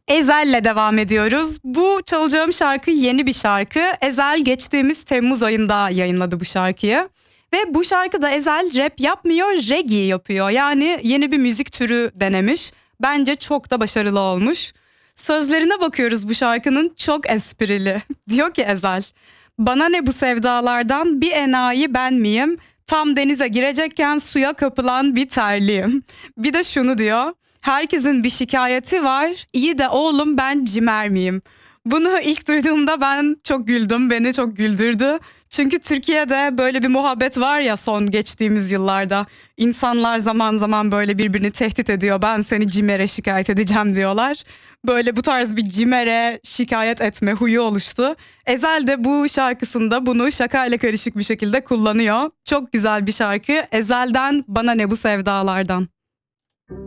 Ezel'le devam ediyoruz. Bu çalacağım şarkı yeni bir şarkı. Ezel geçtiğimiz Temmuz ayında yayınladı bu şarkıyı. Ve bu şarkıda Ezel rap yapmıyor, reggae yapıyor. Yani yeni bir müzik türü denemiş. Bence çok da başarılı olmuş. Sözlerine bakıyoruz bu şarkının, çok esprili. Diyor ki Ezel, bana ne bu sevdalardan, bir enayi ben miyim? Tam denize girecekken suya kapılan bir terliyim. Bir de şunu diyor. Herkesin bir şikayeti var. İyi de oğlum ben cimer miyim? Bunu ilk duyduğumda ben çok güldüm. Beni çok güldürdü. Çünkü Türkiye'de böyle bir muhabbet var ya son geçtiğimiz yıllarda. İnsanlar zaman zaman böyle birbirini tehdit ediyor. Ben seni cimere şikayet edeceğim diyorlar. Böyle bu tarz bir cimere şikayet etme huyu oluştu. Ezel de bu şarkısında bunu şakayla karışık bir şekilde kullanıyor. Çok güzel bir şarkı. Ezel'den Bana Ne Bu Sevdalardan.